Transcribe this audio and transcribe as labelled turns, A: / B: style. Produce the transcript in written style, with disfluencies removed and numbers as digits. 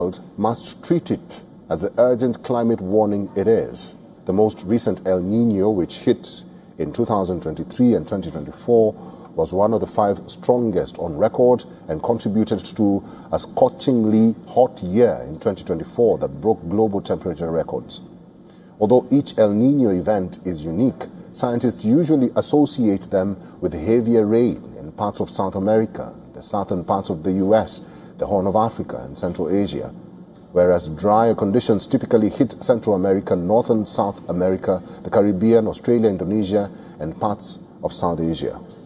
A: must treat it as the urgent climate warning it is. The most recent El Niño, which hit in 2023 and 2024, was one of the 5 strongest on record and contributed to a scorchingly hot year in 2024 that broke global temperature records. Although each El Niño event is unique, scientists usually associate them with heavier rain in parts of South America, the southern parts of the US, the Horn of Africa, and Central Asia, whereas drier conditions typically hit Central America, North and South America, the Caribbean, Australia, Indonesia, and parts of South Asia.